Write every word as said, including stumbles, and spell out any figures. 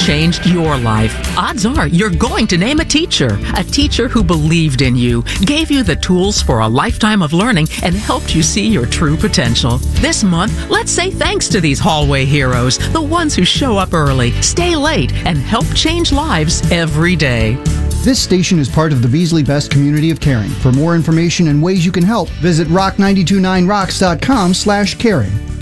changed your life. Odds are you're going to name a teacher, a teacher who believed in you, gave you the tools for a lifetime of learning, and helped you see your true potential. This month, let's say thanks to these hallway heroes, the ones who show up early, stay late, and help change lives every day. This station is part of the Beasley Best community of caring. For more information and ways you can help, visit rock nine two nine rocks dot com slash caring.